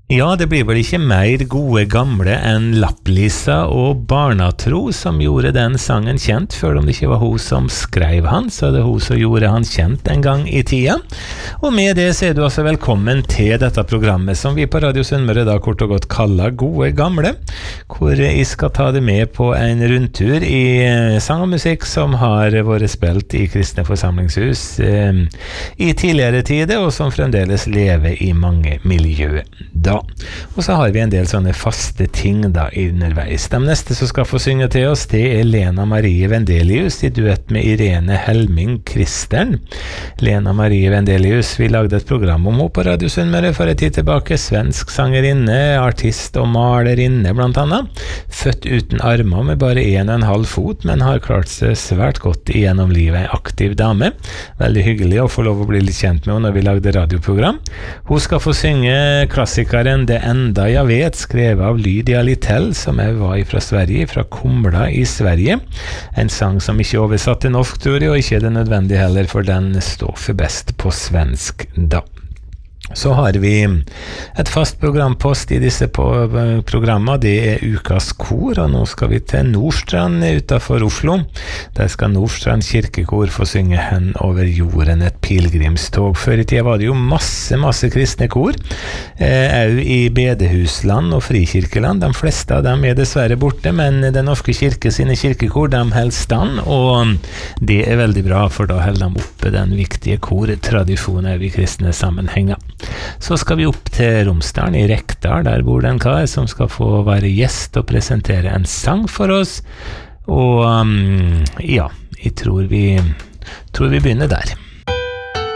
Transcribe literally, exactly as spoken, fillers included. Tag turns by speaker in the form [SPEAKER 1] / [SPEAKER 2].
[SPEAKER 1] Ja, det blir vel ikke mer gode gamle enn Lapplisa og Barnatro som gjorde den sangen kjent, før om det ikke var hun som skrev han, så det er hun som gjorde han kjent en gang i tida. Og med det så er du altså velkommen til dette programmet som vi på Radio Sunnmøre da kort og godt kaller Gode Gamle, hvor jeg skal ta det med på en rundtur i sang og musikk som har vært spilt i kristne forsamlingshus eh, i tidligere tider, og som fremdeles lever i mange miljøer da. Og så har vi en del sånne faste ting da underveis. De neste som skal få synge til oss, det er Lena Marie Vendelius i duett med Irene Helming Kristern. Lena Marie Vendelius, vi lagde et program om henne på Radio Sunnmøre for en tid tilbake. Svensk sangerinne, artist og malerinne blant annet. Født uten armer med bare en og en halv fot, men har klart seg svært godt igjennom livet. En aktiv dame. Veldig hyggelig å få lov å bli litt kjent med henne når vi lagde radioprogram. Hun skal få synge klassikere Det enda jeg vet, skrevet av Lydia Littell, som jeg var fra Sverige, fra Kumla i Sverige. En sang som ikke er oversatt til norsk, tror jeg, og ikke er det nødvendig heller, for den står for best på svensk da. Så har vi et fast programpost i disse programmer, det er Ukas kor, og nå skal vi til Nordstrand utenfor Oslo. Der skal Nordstrand kirkekor få synge Hen over jorden, et pilgrimstog. Før i tida var det jo masse, masse kristne kor, eh, i bedehusland og frikirkeland. De fleste av dem er dessverre borte, men Den norske kirke sine kirkekor, de holder stand, og det er veldig bra, for da holder de oppe den viktige kortradisjonen i kristne sammenhenger. Så skal vi opp til Romsdalen i Rekdal, der bor det en kar som skal få være gjest og presentere en sang for oss, og um, ja, jeg tror vi, tror vi begynner der.